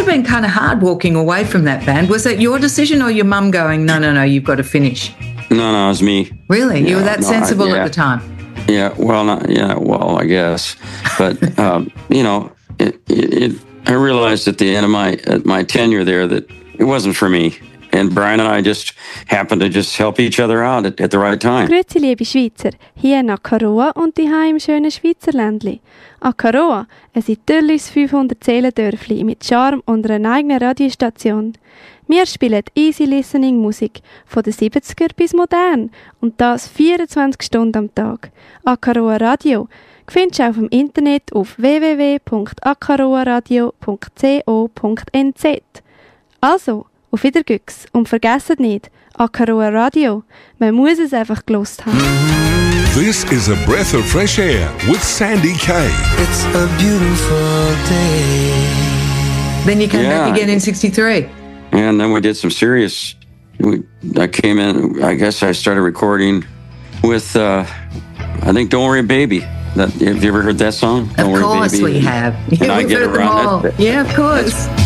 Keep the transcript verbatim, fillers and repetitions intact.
have been kind of hard walking away from that band. Was that your decision or your mum going, no, no, no, you've got to finish? No, no, it was me. Really? Yeah, you were that no, sensible I, yeah. at the time? Yeah, well, not, yeah, well, I guess. But, um, you know, it, it, it, I realized at the end of my at my tenure there that it wasn't for me. And Brian and I just happened to just help each other out at, at the right time. Grüezi, liebe Schweizer. Hier nach Karoa und die im schönen Schweizer Ländli. Karoa, ein idyllisches fünfhundert Seelendörfli mit Charme und einer eigenen Radiostation. Wir spielen easy listening Musik von den siebziger bis modern und das vierundzwanzig Stunden am Tag. Akaroa Radio findest du auf dem Internet auf w w w punkt akaroaradio punkt co punkt n z. Also, auf Wiedergüchs und vergesst nicht, Akaroa Radio, man muss es einfach gelost haben. This is a breath of fresh air with Sandy Kay. It's a beautiful day. Then you came Yeah. back again in sixty-three. And then we did some serious, we, I came in, I guess I started recording with, uh, I think Don't Worry Baby. That, have you ever heard that song? Of Don't Worry course Baby. we have. And Yeah, I we've get heard them around all. that. Yeah, of course.